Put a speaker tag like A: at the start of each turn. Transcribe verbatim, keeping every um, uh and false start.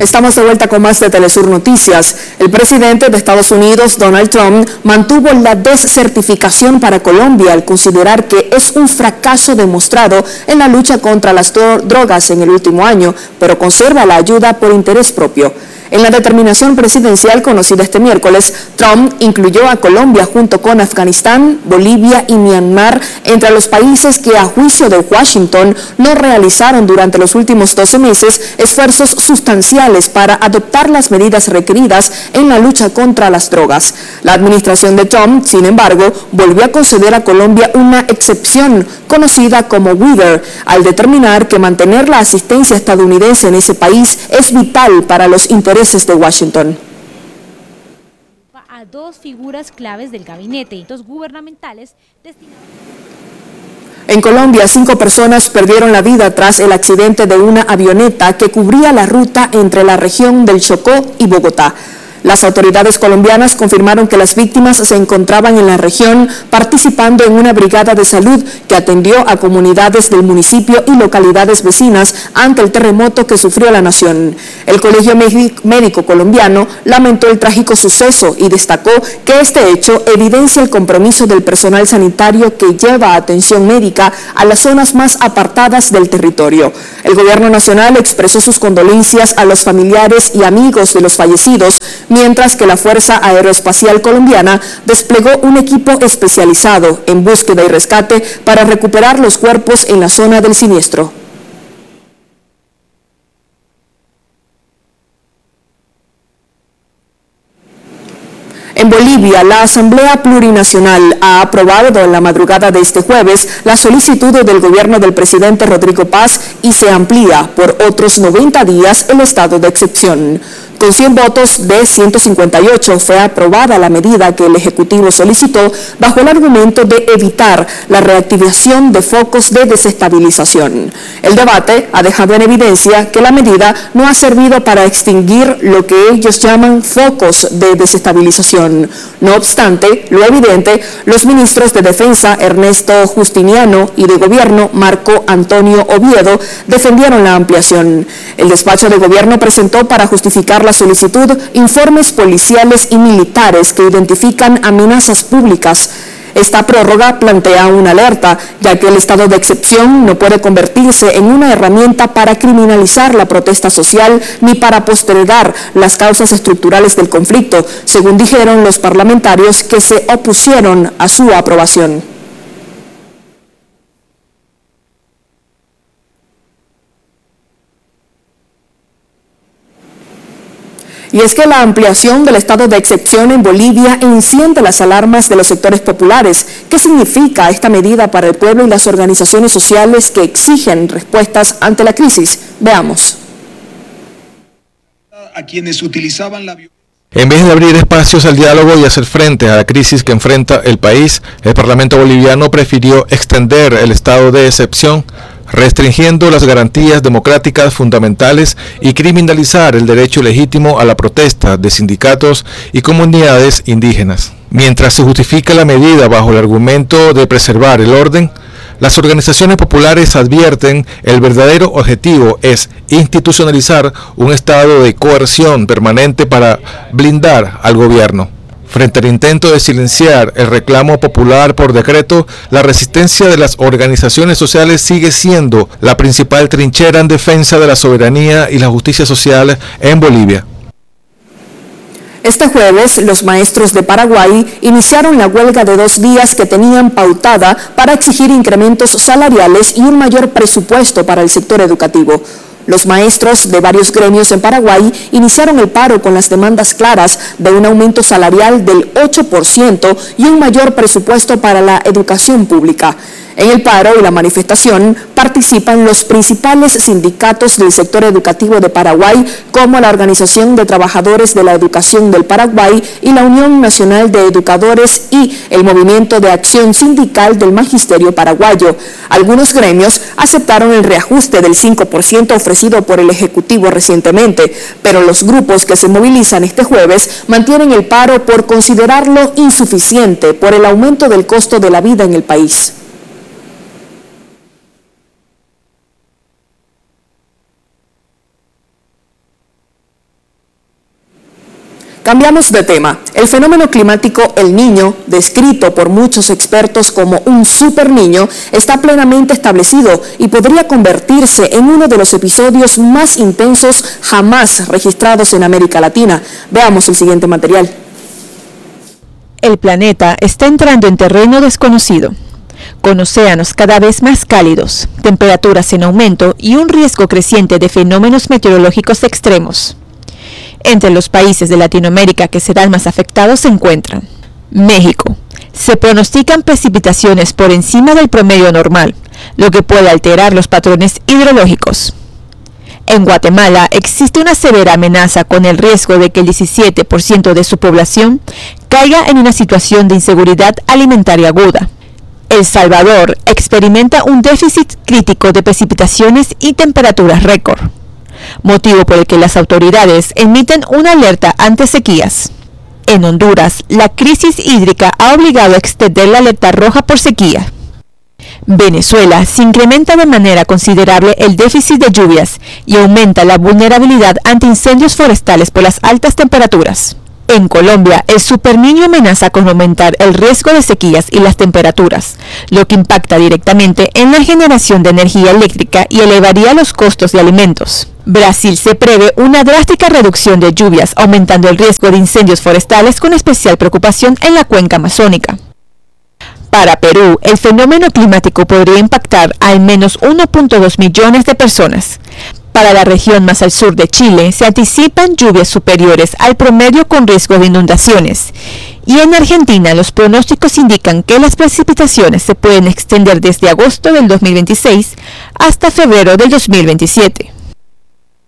A: Estamos de vuelta con más de Telesur Noticias. El presidente de Estados Unidos, Donald Trump, mantuvo la descertificación para Colombia al considerar que es un fracaso demostrado en la lucha contra las drogas en el último año, pero conserva la ayuda por interés propio. En la determinación presidencial conocida este miércoles, Trump incluyó a Colombia junto con Afganistán, Bolivia y Myanmar entre los países que a juicio de Washington no realizaron durante los últimos doce meses esfuerzos sustanciales para adoptar las medidas requeridas en la lucha contra las drogas. La administración de Trump, sin embargo, volvió a conceder a Colombia una excepción conocida como waiver, al determinar que mantener la asistencia estadounidense en ese país es vital para los intereses de Washington.
B: A dos figuras claves del gabinete y dos gubernamentales destinados.
A: En Colombia, cinco personas perdieron la vida tras el accidente de una avioneta que cubría la ruta entre la región del Chocó y Bogotá. Las autoridades colombianas confirmaron que las víctimas se encontraban en la región participando en una brigada de salud que atendió a comunidades del municipio y localidades vecinas ante el terremoto que sufrió la nación. El Colegio Médico Colombiano lamentó el trágico suceso y destacó que este hecho evidencia el compromiso del personal sanitario que lleva atención médica a las zonas más apartadas del territorio. El gobierno nacional expresó sus condolencias a los familiares y amigos de los fallecidos, mientras que la Fuerza Aeroespacial Colombiana desplegó un equipo especializado en búsqueda y rescate para recuperar los cuerpos en la zona del siniestro. En Bolivia, la Asamblea Plurinacional ha aprobado en la madrugada de este jueves la solicitud del gobierno del presidente Rodrigo Paz y se amplía por otros noventa días el estado de excepción. Con cien votos de ciento cincuenta y ocho fue aprobada la medida que el Ejecutivo solicitó bajo el argumento de evitar la reactivación de focos de desestabilización. El debate ha dejado en evidencia que la medida no ha servido para extinguir lo que ellos llaman focos de desestabilización. No obstante, lo evidente, los ministros de Defensa Ernesto Justiniano y de Gobierno Marco Antonio Oviedo defendieron la ampliación. El despacho de Gobierno presentó para justificar la solicitud informes policiales y militares que identifican amenazas públicas. Esta prórroga plantea una alerta, ya que el estado de excepción no puede convertirse en una herramienta para criminalizar la protesta social ni para postergar las causas estructurales del conflicto, según dijeron los parlamentarios que se opusieron a su aprobación. Y es que la ampliación del estado de excepción en Bolivia enciende las alarmas de los sectores populares. ¿Qué significa esta medida para el pueblo y las organizaciones sociales que exigen respuestas ante la crisis? Veamos.
C: A quienes utilizaban la violencia.
D: En vez de abrir espacios al diálogo y hacer frente a la crisis que enfrenta el país, el Parlamento boliviano prefirió extender el estado de excepción, restringiendo las garantías democráticas fundamentales y criminalizar el derecho legítimo a la protesta de sindicatos y comunidades indígenas. Mientras se justifica la medida bajo el argumento de preservar el orden, las organizaciones populares advierten el verdadero objetivo es institucionalizar un estado de coerción permanente para blindar al gobierno. Frente al intento de silenciar el reclamo popular por decreto, la resistencia de las organizaciones sociales sigue siendo la principal trinchera en defensa de la soberanía y la justicia social en Bolivia.
A: Este jueves, los maestros de Paraguay iniciaron la huelga de dos días que tenían pautada para exigir incrementos salariales y un mayor presupuesto para el sector educativo. Los maestros de varios gremios en Paraguay iniciaron el paro con las demandas claras de un aumento salarial del ocho por ciento y un mayor presupuesto para la educación pública. En el paro y la manifestación participan los principales sindicatos del sector educativo de Paraguay, como la Organización de Trabajadores de la Educación del Paraguay y la Unión Nacional de Educadores y el Movimiento de Acción Sindical del Magisterio Paraguayo. Algunos gremios aceptaron el reajuste del cinco por ciento ofrecido por el Ejecutivo recientemente, pero los grupos que se movilizan este jueves mantienen el paro por considerarlo insuficiente por el aumento del costo de la vida en el país. Cambiamos de tema. El fenómeno climático El Niño, descrito por muchos expertos como un super niño, está plenamente establecido y podría convertirse en uno de los episodios más intensos jamás registrados en América Latina. Veamos el siguiente material.
E: El planeta está entrando en terreno desconocido, con océanos cada vez más cálidos, temperaturas en aumento y un riesgo creciente de fenómenos meteorológicos extremos. Entre los países de Latinoamérica que serán más afectados se encuentran México. Se pronostican precipitaciones por encima del promedio normal, lo que puede alterar los patrones hidrológicos. En Guatemala existe una severa amenaza con el riesgo de que el diecisiete por ciento de su población caiga en una situación de inseguridad alimentaria aguda. El Salvador experimenta un déficit crítico de precipitaciones y temperaturas récord, motivo por el que las autoridades emiten una alerta ante sequías. En Honduras, la crisis hídrica ha obligado a extender la alerta roja por sequía. Venezuela se incrementa de manera considerable el déficit de lluvias y aumenta la vulnerabilidad ante incendios forestales por las altas temperaturas. En Colombia, el superniño amenaza con aumentar el riesgo de sequías y las temperaturas, lo que impacta directamente en la generación de energía eléctrica y elevaría los costos de alimentos. Brasil se prevé una drástica reducción de lluvias, aumentando el riesgo de incendios forestales con especial preocupación en la cuenca amazónica. Para Perú, el fenómeno climático podría impactar a al menos uno punto dos millones de personas. Para la región más al sur de Chile, se anticipan lluvias superiores al promedio con riesgo de inundaciones. Y en Argentina, los pronósticos indican que las precipitaciones se pueden extender desde agosto del dos mil veintiséis hasta febrero del dos mil veintisiete.